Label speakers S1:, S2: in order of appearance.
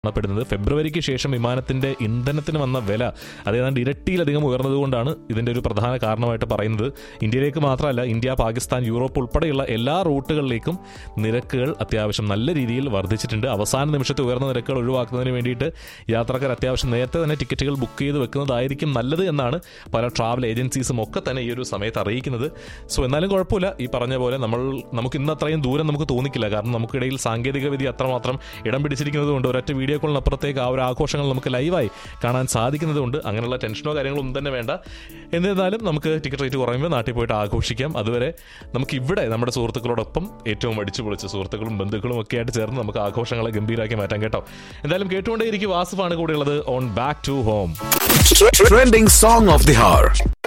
S1: പ്പെടുന്നത് ഫെബ്രുവരിക്ക് ശേഷം വിമാനത്തിന്റെ ഇന്ധനത്തിന് വന്ന വില അത് ഏതാണ്ട് ഇരട്ടിയിലധികം ഉയർന്നതുകൊണ്ടാണ് ഇതിന്റെ ഒരു പ്രധാന കാരണമായിട്ട് പറയുന്നത്. ഇന്ത്യയിലേക്ക് മാത്രമല്ല, ഇന്ത്യ, പാകിസ്ഥാൻ, യൂറോപ്പ് ഉൾപ്പെടെയുള്ള എല്ലാ റൂട്ടുകളിലേക്കും നിരക്കുകൾ അത്യാവശ്യം നല്ല രീതിയിൽ വർദ്ധിച്ചിട്ടുണ്ട്. അവസാന നിമിഷത്തെ ഉയർന്ന നിരക്കുകൾ ഒഴിവാക്കുന്നതിന് വേണ്ടിയിട്ട് യാത്രക്കാർ അത്യാവശ്യം നേരത്തെ തന്നെ ടിക്കറ്റുകൾ ബുക്ക് ചെയ്ത് വെക്കുന്നതായിരിക്കും നല്ലത് എന്നാണ് പല ട്രാവൽ ഏജൻസീസും ഒക്കെ തന്നെ ഈ ഒരു സമയത്ത് അറിയിക്കുന്നത്. സോ എന്നാലും കുഴപ്പമില്ല, ഈ പറഞ്ഞ പോലെ നമുക്ക് ഇന്ന് അത്രയും ദൂരം നമുക്ക് തോന്നിക്കില്ല. കാരണം നമുക്കിടയിൽ സാങ്കേതിക വിദ്യ അത്രമാത്രം ഇടം പിടിച്ചിരിക്കുന്നത് കൊണ്ട് ഒരൊറ്റ വീഡിയോ കോളിനപ്പുറത്തേക്ക് ആ ഒരു ആഘോഷങ്ങൾ നമുക്ക് ലൈവായി കാണാൻ സാധിക്കുന്നതുകൊണ്ട് അങ്ങനെയുള്ള ടെൻഷനോ കാര്യങ്ങളോ ഒന്നും തന്നെ വേണ്ട. എന്നിരുന്നാലും നമുക്ക് ടിക്കറ്റ് റേറ്റ് കുറയുമ്പോൾ നാട്ടിൽ പോയിട്ട് ആഘോഷിക്കാം. അതുവരെ നമുക്ക് ഇവിടെ നമ്മുടെ സുഹൃത്തുക്കളോടൊപ്പം ഏറ്റവും അടിച്ചു പൊളിച്ച സുഹൃത്തുക്കളും ബന്ധുക്കളും ഒക്കെ ആയിട്ട് ചേർന്ന് നമുക്ക് ആഘോഷങ്ങളെ ഗംഭീരമാക്കി മാറ്റാം കേട്ടോ. എന്തായാലും കേട്ടുകൊണ്ടേയിരിക്കും. വാസുഫാണ് കൂടെയുള്ളത് on back to home.
S2: Trending song of the hour.